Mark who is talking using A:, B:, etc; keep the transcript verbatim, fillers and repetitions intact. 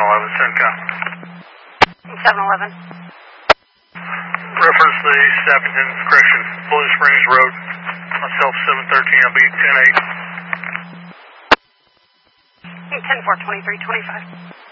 A: eleven, CENTCOM.
B: seven eleven.
A: Reference the Staffington, correction, Blue Springs Road. Myself, seven thirteen, I'll be ten eight.
B: ten four, twenty-three twenty-five.